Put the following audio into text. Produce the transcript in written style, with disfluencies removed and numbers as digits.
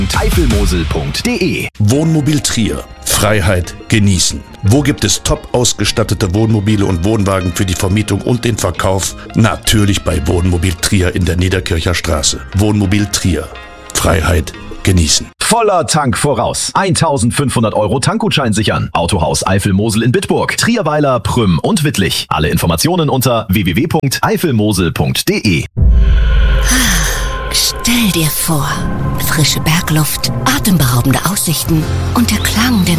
eifelmosel.de. Wohnmobil Trier. Freiheit genießen. Wo gibt es top ausgestattete Wohnmobile und Wohnwagen für die Vermietung und den Verkauf? Natürlich bei Wohnmobil Trier in der Niederkircher Straße. Wohnmobil Trier. Freiheit genießen. Voller Tank voraus. 1.500 € Tankgutschein sichern. Autohaus Eifel-Mosel in Bitburg, Trierweiler, Prüm und Wittlich. Alle Informationen unter www.eifelmosel.de. Stell dir vor, frische Bergluft, atemberaubende Aussichten und der Klang der